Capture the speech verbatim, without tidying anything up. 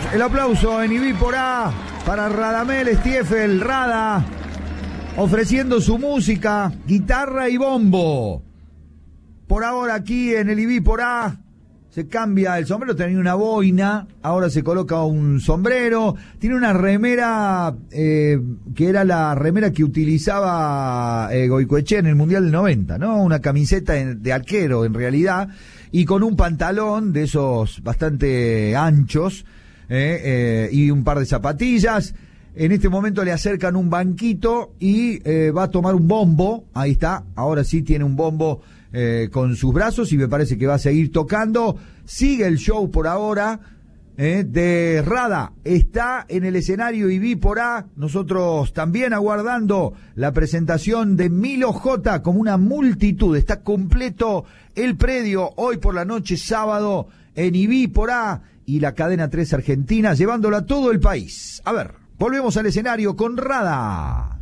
el aplauso en I B I por A para Radamel Stiefel, Rada, ofreciendo su música, guitarra y bombo. Por ahora aquí en el I B I por A se cambia el sombrero, tenía una boina, ahora se coloca un sombrero, tiene una remera eh, que era la remera que utilizaba eh, Goicoechea en el Mundial del noventa, ¿no? Una camiseta de arquero en realidad, y con un pantalón de esos bastante anchos eh, eh, y un par de zapatillas. En este momento le acercan un banquito y eh, va a tomar un bombo, ahí está, ahora sí tiene un bombo eh, con sus brazos y me parece que va a seguir tocando. Sigue el show por ahora eh, de Rada, está en el escenario I B I por A, nosotros también aguardando la presentación de Milo J como una multitud, está completo el predio hoy por la noche sábado en I B I por A y la cadena tres Argentina llevándolo a todo el país. A ver, volvemos al escenario con Rada.